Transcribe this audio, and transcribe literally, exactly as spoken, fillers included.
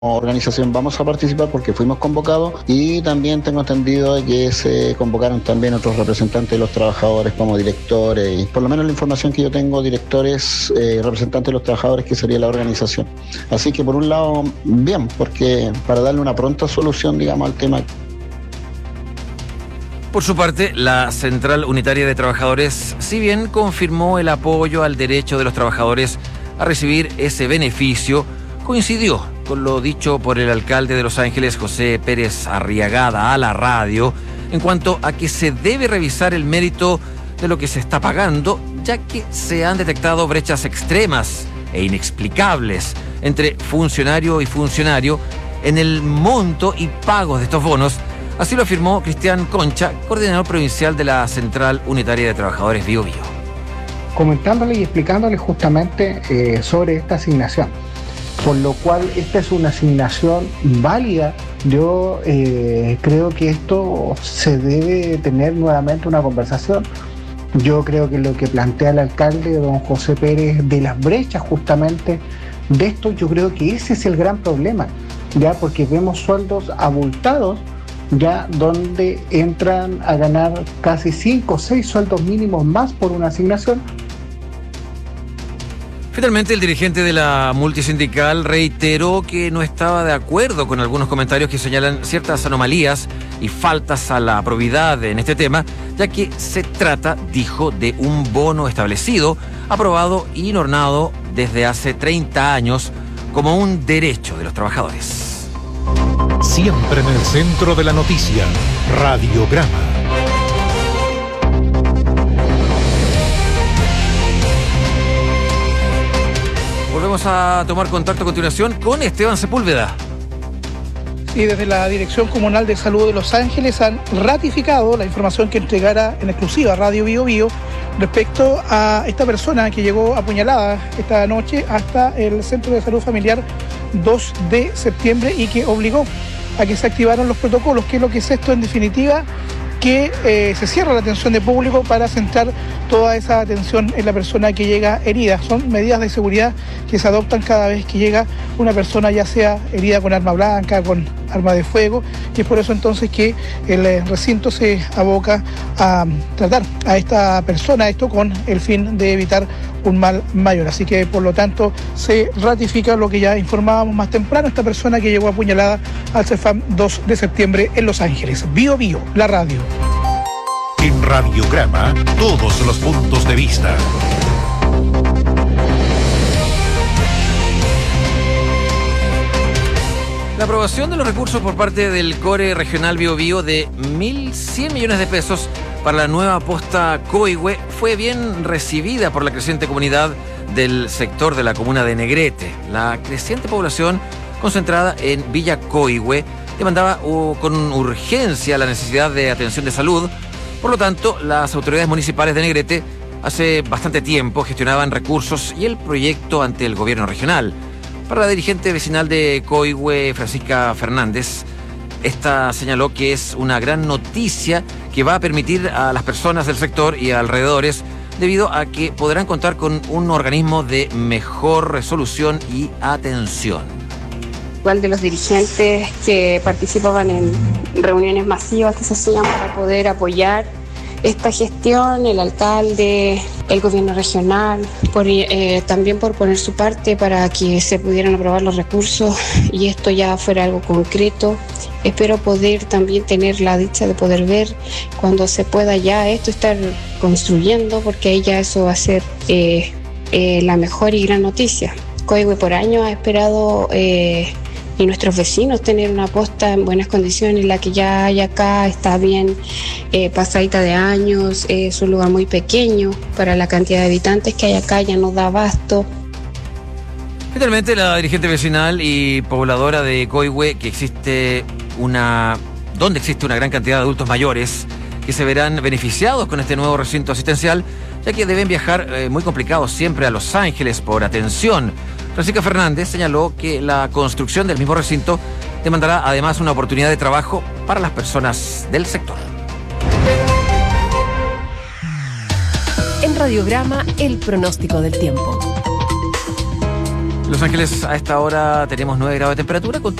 organización vamos a participar porque fuimos convocados, y también tengo entendido que se convocaron también otros representantes de los trabajadores como directores, y por lo menos la información que yo tengo, directores, eh, representantes de los trabajadores, que sería la organización. Así que por un lado, bien, porque para darle una pronta solución, digamos, al tema. Por su parte, la Central Unitaria de Trabajadores, si bien confirmó el apoyo al derecho de los trabajadores a recibir ese beneficio, coincidió con lo dicho por el alcalde de Los Ángeles, José Pérez Arriagada, a la radio, en cuanto a que se debe revisar el mérito de lo que se está pagando, ya que se han detectado brechas extremas e inexplicables entre funcionario y funcionario en el monto y pagos de estos bonos. Así lo afirmó Cristian Concha, coordinador provincial de la Central Unitaria de Trabajadores Bío Bío. Comentándole y explicándole justamente eh, sobre esta asignación, por lo cual esta es una asignación válida. Yo eh, creo que esto se debe tener nuevamente una conversación. Yo creo que lo que plantea el alcalde, don José Pérez, de las brechas justamente de esto, yo creo que ese es el gran problema, ya, porque vemos sueldos abultados, ya, donde entran a ganar casi cinco o seis sueldos mínimos más por una asignación. Finalmente, el dirigente de la multisindical reiteró que no estaba de acuerdo con algunos comentarios que señalan ciertas anomalías y faltas a la probidad en este tema, ya que se trata, dijo, de un bono establecido, aprobado y normado desde hace treinta años como un derecho de los trabajadores. Siempre en el centro de la noticia, Radiograma. Volvemos a tomar contacto a continuación con Esteban Sepúlveda. Y desde la Dirección Comunal de Salud de Los Ángeles han ratificado la información que entregara en exclusiva Radio Bío Bío respecto a esta persona que llegó apuñalada esta noche hasta el Centro de Salud Familiar dos de septiembre y que obligó a que se activaran los protocolos. ¿Qué es lo que es esto en definitiva? Que eh, se cierra la atención de público para centrar toda esa atención en la persona que llega herida. Son medidas de seguridad que se adoptan cada vez que llega una persona, ya sea herida con arma blanca, con arma de fuego, y es por eso entonces que el recinto se aboca a tratar a esta persona, esto con el fin de evitar un mal mayor. Así que, por lo tanto, se ratifica lo que ya informábamos más temprano, esta persona que llegó apuñalada al CEFAM dos de septiembre en Los Ángeles. Bío Bío, la radio. En Radiograma, todos los puntos de vista. La aprobación de los recursos por parte del Core Regional Bío Bío de mil cien millones de pesos para la nueva posta Coihue fue bien recibida por la creciente comunidad del sector de la comuna de Negrete. La creciente población concentrada en Villa Coihue demandaba uh, con urgencia la necesidad de atención de salud. Por lo tanto, las autoridades municipales de Negrete hace bastante tiempo gestionaban recursos y el proyecto ante el gobierno regional. Para la dirigente vecinal de Coihue, Francisca Fernández, esta señaló que es una gran noticia que va a permitir a las personas del sector y alrededores, debido a que podrán contar con un organismo de mejor resolución y atención. Igual de los dirigentes que participaban en reuniones masivas que se hacían para poder apoyar esta gestión, el alcalde, el gobierno regional, por, eh, también por poner su parte para que se pudieran aprobar los recursos y esto ya fuera algo concreto. Espero poder también tener la dicha de poder ver cuando se pueda ya esto estar construyendo, porque ahí ya eso va a ser eh, eh, la mejor y gran noticia. Coihue por años ha esperado eh, y nuestros vecinos tener una posta en buenas condiciones. La que ya hay acá está bien eh, pasadita de años, eh, es un lugar muy pequeño para la cantidad de habitantes que hay acá, ya no da abasto. Finalmente, la dirigente vecinal y pobladora de Coihue, que existe una, donde existe una gran cantidad de adultos mayores que se verán beneficiados con este nuevo recinto asistencial, ya que deben viajar eh, muy complicados siempre a Los Ángeles por atención. Francisca Fernández señaló que la construcción del mismo recinto demandará además una oportunidad de trabajo para las personas del sector. En Radiograma, el pronóstico del tiempo. Los Ángeles, a esta hora tenemos nueve grados de temperatura.